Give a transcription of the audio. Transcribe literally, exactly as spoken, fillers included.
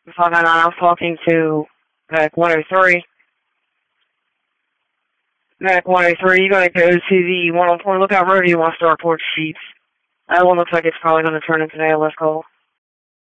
five nine nine, I'm talking to Medic one oh three. Medic one oh three, you're going to go to the one on four Lookout Road, or you want to start report sheets? That one looks like it's probably going to turn into an A L S call.